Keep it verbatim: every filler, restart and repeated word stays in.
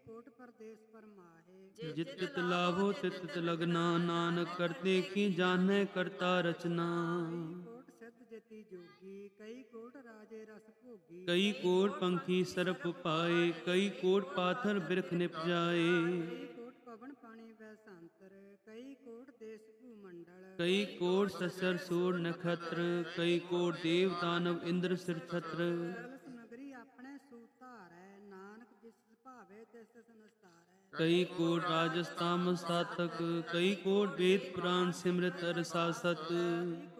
ਕੋਟ ਪਰਦੇਸ ਪਰਮਾਹੇ। ਜਿਤ ਤਿਤ ਲਾਭੋ ਤਿਤ ਤਿਤ ਲਗਨਾ, ਨਾਨਕ ਕਰਤੇ ਕੀ ਜਾਣੈ ਕਰਤਾ ਰਚਨਾ। ਕੋਟ ਸਿੱਧ ਜਤੀ ਜੋਗੀ, ਕਈ ਕੋਟ ਰਾਜੇ ਰਸ ਭੋਗੀ। ਕਈ ਕੋਟ ਪੰਖੀ ਸਰਪ ਪਾਏ, ਕਈ ਕੋਟ ਪਾਥਰ ਬਿਰਖ ਨਿਪਜਾਏ। ਕਈ ਕੋਟ ਪਵਨ ਪਾਣੀ ਵੈ ਸੰਤਰ, ਕਈ ਕੋਟ ਦੇਸ ਭੂ ਮੰਡਲ। ਕਈ ਕੋਟ ਸਸਰ ਸੂਰ ਨਖਤਰ, ਕਈ ਕੋਟ ਦੇਵ ਦਾਨਵ ਇੰਦਰ ਸਿਰ ਛਤਰ। ਸਗਲ ਸਮਗਰੀ ਆਪਣੇ ਸੂਤਾਰੈ, ਨਾਨਕ ਜਿਸ ਭਾਵੇ ਤਿਸ ਸੰਸਤਾਰੈ। ਕਈ ਕੋਟ ਰਾਜਸਥਾਮ ਸਾਤਕ, ਕਈ ਕੋਟ ਵੇਦ ਪੁਰਾਨ ਸਿਮਰਤ ਰਸਾਸਤ।